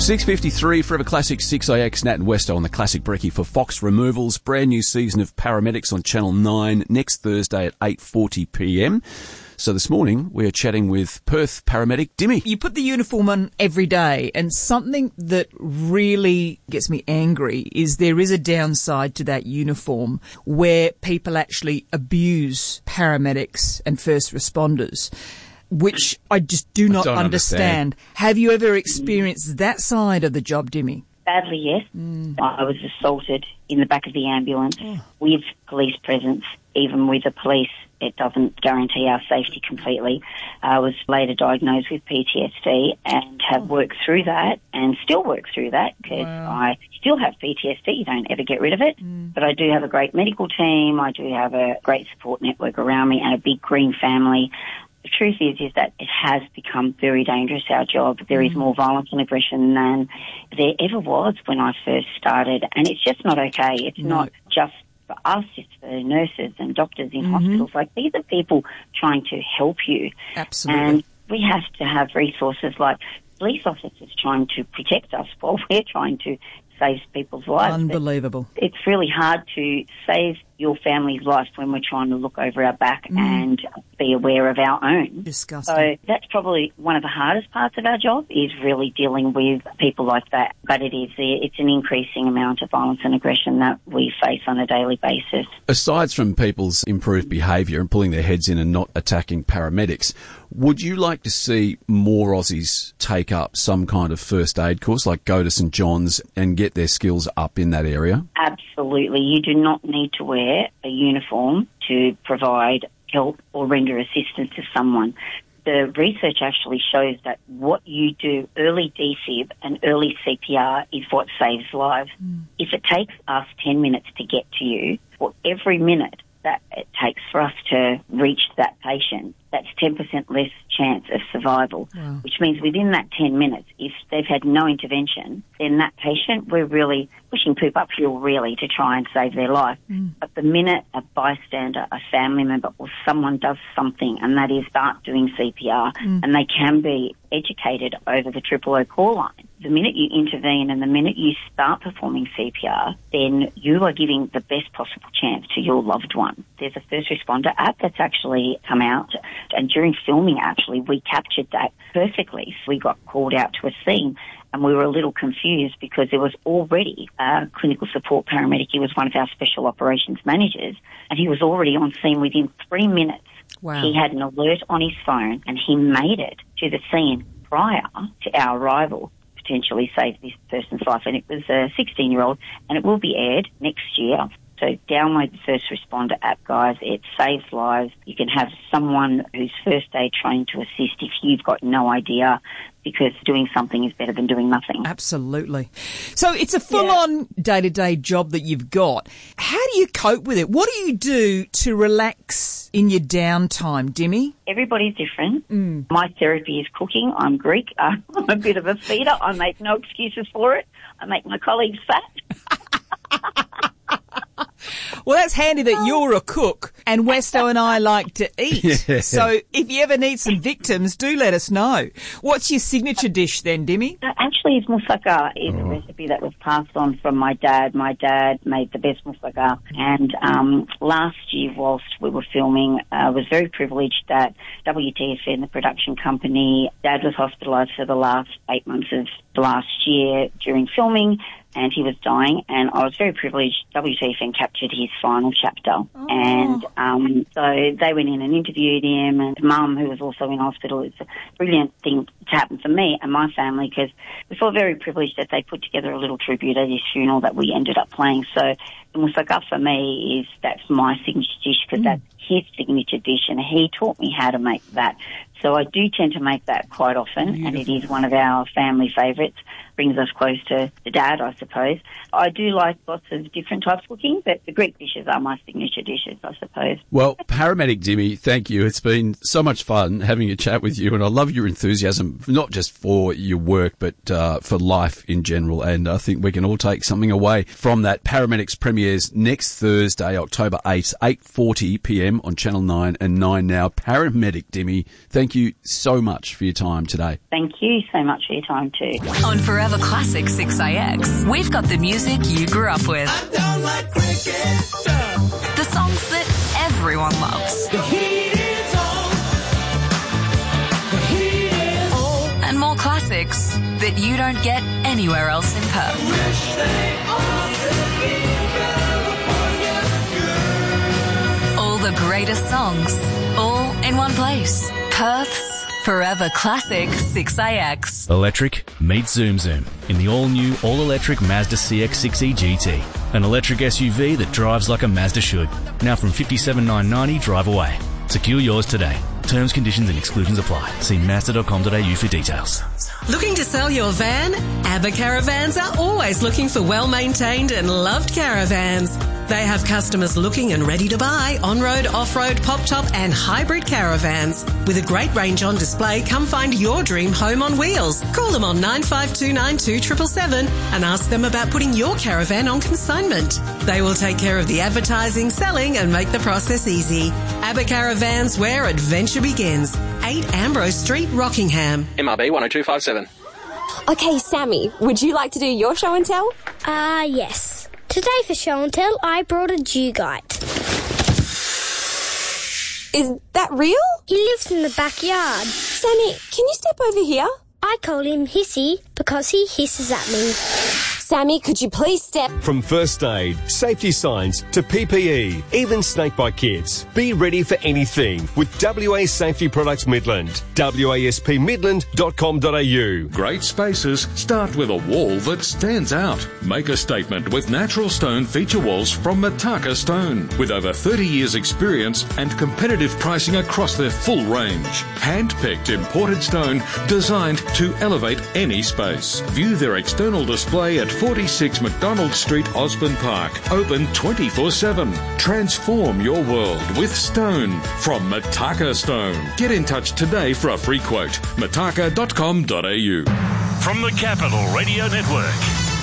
6:53, Forever Classic 6AX, Nat and Westo on the Classic Brekkie for Fox Removals. Brand new season of Paramedics on Channel 9 next Thursday at 8:40pm. So this morning we are chatting with Perth paramedic Dimmy. You put the uniform on every day, and something that really gets me angry is there is a downside to that uniform where people actually abuse paramedics and first responders, which I just do not understand. Have you ever experienced that side of the job, Dimmy? Badly, yes. I was assaulted in the back of the ambulance with police presence. Even with the police, it doesn't guarantee our safety completely. I was later diagnosed with PTSD and have worked through that and still work through that because I still have PTSD. You don't ever get rid of it. But I do have a great medical team. I do have a great support network around me and a big green family. The truth is that it has become very dangerous, our job. There is more violence and aggression than there ever was when I first started, and it's just not okay. It's not just for us, it's for nurses and doctors in hospitals. Like, these are people trying to help you. Absolutely. And we have to have resources like police officers trying to protect us while we're trying to save people's lives. Unbelievable. It's really hard to save your family's life when we're trying to look over our back and be aware of our own. Disgusting. So that's probably one of the hardest parts of our job, is really dealing with people like that. But it's an increasing amount of violence and aggression that we face on a daily basis. Aside from people's improved behaviour and pulling their heads in and not attacking paramedics, would you like to see more Aussies take up some kind of first aid course, like go to St John's and get their skills up in that area? Absolutely. You do not need to wear a uniform to provide help or render assistance to someone. The research actually shows that what you do, early DFib and early CPR, is what saves lives. If it takes us 10 minutes to get to you, for every minute that it takes for us to reach that patient, that's 10% less chance of survival, which means within that 10 minutes, if they've had no intervention, then that patient, we're really pushing poop uphill, really, to try and save their life. But the minute a bystander, a family member, or someone does something, and that is start doing CPR, and they can be educated over the 000 call line, the minute you intervene and the minute you start performing CPR, then you are giving the best possible chance to your loved one. There's a first responder app that's actually come out, and during filming, actually, we captured that perfectly. We got called out to a scene, and we were a little confused because there was already a clinical support paramedic. He was one of our special operations managers, and he was already on scene within 3 minutes. Wow. He had an alert on his phone, and he made it to the scene prior to our arrival, potentially save this person's life. And it was a 16-year-old, and it will be aired next year. So download the First Responder app, guys. It saves lives. You can have someone who's first aid trained to assist if you've got no idea, because doing something is better than doing nothing. Absolutely. So it's a full-on day-to-day job that you've got. How do you cope with it? What do you do to relax in your downtime, Dimmy? Everybody's different. My therapy is cooking. I'm Greek. I'm a bit of a feeder. I make no excuses for it. I make my colleagues fat. Well, that's handy that you're a cook and Westo and I like to eat. Yeah. So if you ever need some victims, do let us know. What's your signature dish then, Dimmy? Actually, it's moussaka. It's a recipe that was passed on from my dad. My dad made the best moussaka. And last year, whilst we were filming, I was very privileged that WTFN, the production company, Dad was hospitalised for the last 8 months of last year during filming, and he was dying, and I was very privileged. WTFN captured his final chapter. And so they went in and interviewed him, and Mum, who was also in hospital. It's a brilliant thing to happen for me and my family, because we felt very privileged that they put together a little tribute at his funeral that we ended up playing. So the moussaka for me that's my signature dish, because that's his signature dish, and he taught me how to make that. So I do tend to make that quite often, and it is one of our family favourites. Brings us close to Dad, I suppose. I do like lots of different types of cooking, but the Greek dishes are my signature dishes, I suppose. Well, paramedic Dimmy, thank you. It's been so much fun having a chat with you, and I love your enthusiasm, not just for your work, but for life in general. And I think we can all take something away from that. Paramedics premieres next Thursday, October 8th, 8:40pm on Channel 9 and 9 Now. Paramedic Dimmy, thank you so much for your time today. Thank you so much for your time too. On Forever Classic 6AX, we've got the music you grew up with. I don't like cricket. The songs that everyone loves. The heat is on. The heat is on. And more classics that you don't get anywhere else in Perth. Wish they all could be California girl. All the greatest songs, all in one place. Perth's Forever Classic 6AX. Electric meets Zoom Zoom in the all-new, all-electric Mazda CX-6e GT. An electric SUV that drives like a Mazda should. Now from $57,990 drive away. Secure yours today. Terms, conditions and exclusions apply. See Mazda.com.au for details. Looking to sell your van? ABBA Caravans are always looking for well-maintained and loved caravans. They have customers looking and ready to buy on-road, off-road, pop-top and hybrid caravans. With a great range on display, come find your dream home on wheels. Call them on 95292777 and ask them about putting your caravan on consignment. They will take care of the advertising, selling and make the process easy. ABBA Caravans, where adventure begins. 8 Ambrose Street, Rockingham. MRB 10257. Okay, Sammy, would you like to do your show and tell? Yes. Today for show and tell, I brought a dugite. Is that real? He lives in the backyard. Sammy, can you step over here? I call him Hissy because he hisses at me. Sammy, could you please step... From first aid, safety signs to PPE, even snakebite kits. Be ready for anything with WA Safety Products Midland. waspmidland.com.au. Great spaces start with a wall that stands out. Make a statement with natural stone feature walls from Mataka Stone. With over 30 years experience and competitive pricing across their full range. Hand-picked imported stone designed to elevate any space. View their external display at 46 McDonald Street, Osborne Park. Open 24/7. Transform your world with stone from Mataka Stone. Get in touch today for a free quote. Mataka.com.au. From the Capital Radio Network,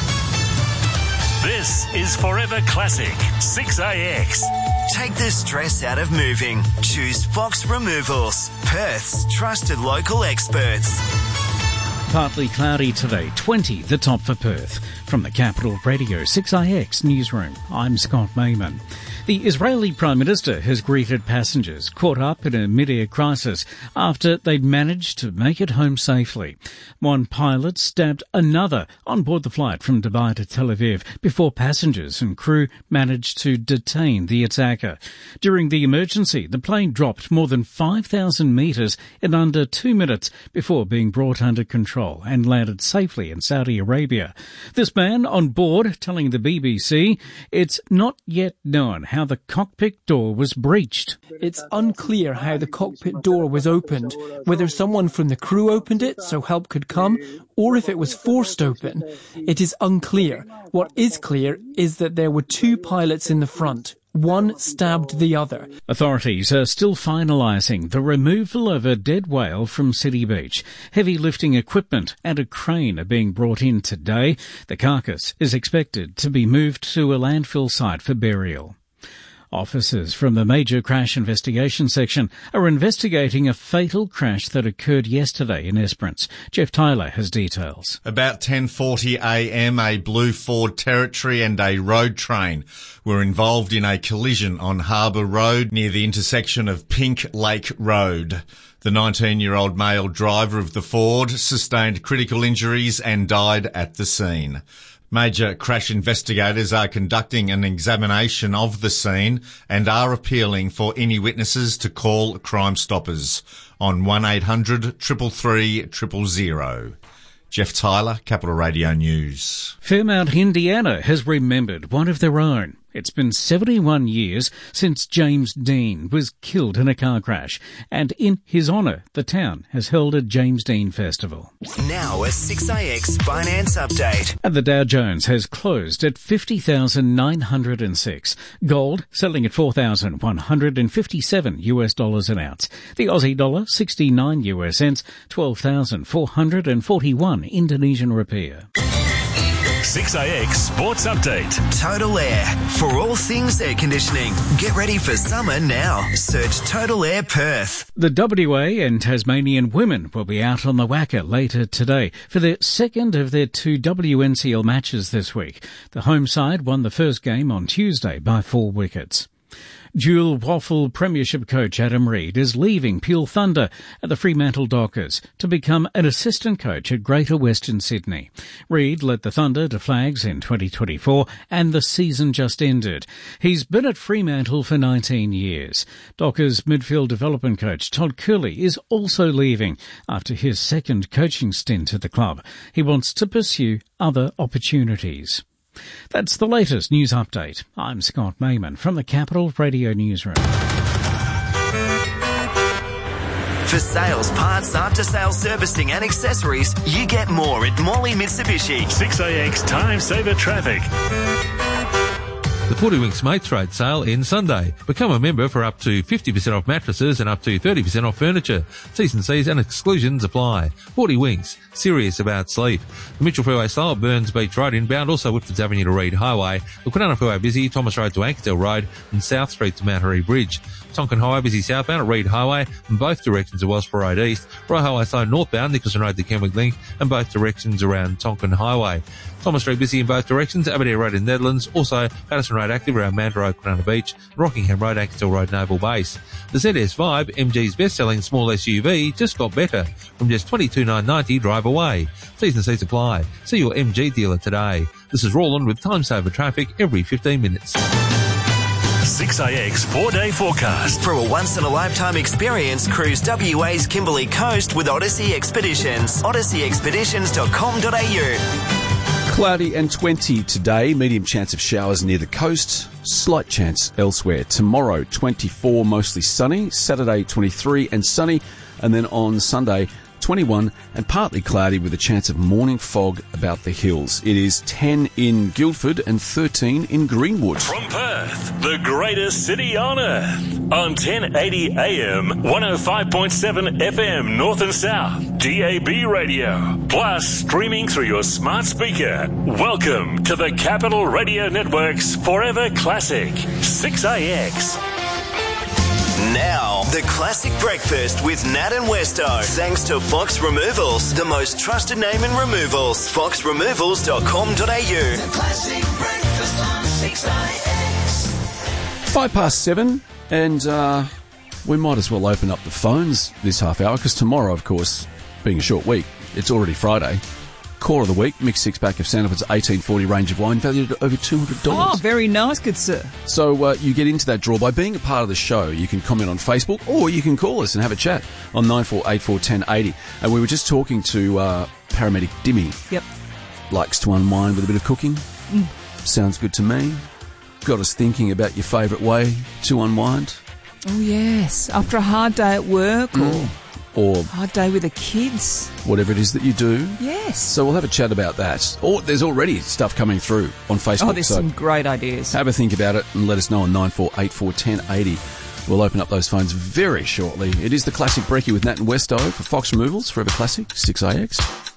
this is Forever Classic 6AX. Take the stress out of moving. Choose Fox Removals, Perth's trusted local experts. Partly cloudy today, 20 the top for Perth. From the Capital Radio 6IX newsroom, I'm Scott Mayman. The Israeli Prime Minister has greeted passengers caught up in a mid-air crisis after they'd managed to make it home safely. One pilot stabbed another on board the flight from Dubai to Tel Aviv before passengers and crew managed to detain the attacker. During the emergency, the plane dropped more than 5,000 metres in under 2 minutes before being brought under control and landed safely in Saudi Arabia. This man on board telling the BBC it's not yet known how the cockpit door was breached. It's unclear how the cockpit door was opened, whether someone from the crew opened it so help could come, or if it was forced open. It is unclear. What is clear is that there were 2 pilots in the front. One stabbed the other. Authorities are still finalising the removal of a dead whale from City Beach. Heavy lifting equipment and a crane are being brought in today. The carcass is expected to be moved to a landfill site for burial. Officers from the Major Crash Investigation Section are investigating a fatal crash that occurred yesterday in Esperance. Jeff Tyler has details. About 10:40am, a blue Ford Territory and a road train were involved in a collision on Harbour Road near the intersection of Pink Lake Road. The 19-year-old male driver of the Ford sustained critical injuries and died at the scene. Major crash investigators are conducting an examination of the scene and are appealing for any witnesses to call Crime Stoppers on 1800 333 000. Jeff Tyler, Capital Radio News. Fairmount, Indiana has remembered one of their own. It's been 71 years since James Dean was killed in a car crash, and in his honour, the town has held a James Dean Festival. Now a 6AX finance update. And the Dow Jones has closed at 50,906. Gold selling at $4,157 an ounce. The Aussie dollar 69 US cents, 12,441 Indonesian rupiah. 6AX Sports Update. Total Air. For all things air conditioning. Get ready for summer now. Search Total Air Perth. The WA and Tasmanian women will be out on the WACA later today for the second of their 2 WNCL matches this week. The home side won the first game on Tuesday by 4 wickets. Dual Waffle Premiership coach Adam Reid is leaving Peel Thunder at the Fremantle Dockers to become an assistant coach at Greater Western Sydney. Reid led the Thunder to flags in 2024 and the season just ended. He's been at Fremantle for 19 years. Dockers midfield development coach Todd Curley is also leaving after his second coaching stint at the club. He wants to pursue other opportunities. That's the latest news update. I'm Scott Mayman from the Capital Radio Newsroom. For sales, parts, after-sales servicing and accessories, you get more at Morley Mitsubishi. 6AX Time Saver Traffic. The 40 Winks Mates Rate sale ends Sunday. Become a member for up to 50% off mattresses and up to 30% off furniture. T's and C's and exclusions apply. 40 Winks, serious about sleep. The Mitchell Freeway style, Burns Beach Road inbound, also Whitfords Avenue to Reid Highway. The Kwinana Freeway busy, Thomas Road to Ankersdale Road and South Street to Mount Harry Bridge. Tonkin Highway busy southbound at Reid Highway and both directions to Wellsborough Road East. Roy Highway slow northbound, Nicholson Road to Kenwick Link and both directions around Tonkin Highway. Thomas Street busy in both directions, Aberdeen Road in Netherlands, also Patterson Road active around Mandurah Road, Kwinana Beach, Rockingham Road, Ankersdale Road, Naval Base. The ZS Vibe, MG's best-selling small SUV, just got better. From just $22,990 drive away. T's and C's apply. See your MG dealer today. This is Roland with Time Saver Traffic every 15 minutes. 6AX 4-day forecast. For a once-in-a-lifetime experience, cruise WA's Kimberley Coast with Odyssey Expeditions. odysseyexpeditions.com.au. Cloudy and 20 today, medium chance of showers near the coast, slight chance elsewhere. Tomorrow, 24, mostly sunny. Saturday, 23 and sunny. And then on Sunday, 21 and partly cloudy with a chance of morning fog about the hills. It is 10 in Guildford and 13 in Greenwood. From Perth, the greatest city on earth. On 1080 AM, 105.7 FM North and South, DAB radio. Plus streaming through your smart speaker. Welcome to the Capital Radio Network's Forever Classic, 6AX. Now, the classic breakfast with Nat and Westo. Thanks to Fox Removals, the most trusted name in removals. foxremovals.com.au. The classic breakfast on 6AX. 7:05, and we might as well open up the phones this half hour, because tomorrow, of course, being a short week, it's already Friday. Core of the week, mixed six-pack of Sandifan's 1840 range of wine, valued at over $200. Oh, very nice, good sir. So you get into that draw by being a part of the show. You can comment on Facebook, or you can call us and have a chat on 94841080. And we were just talking to paramedic Dimmy. Yep. Likes to unwind with a bit of cooking. Sounds good to me. Got us thinking about your favourite way to unwind. Oh, yes. After a hard day at work or hard day with the kids. Whatever it is that you do. Yes. So we'll have a chat about that. Or there's already stuff coming through on Facebook. Oh, there's some great ideas. Have a think about it and let us know on 94841080. We'll open up those phones very shortly. It is the Classic Brekkie with Nat and Westo for Fox Removals, Forever Classic, 6AX.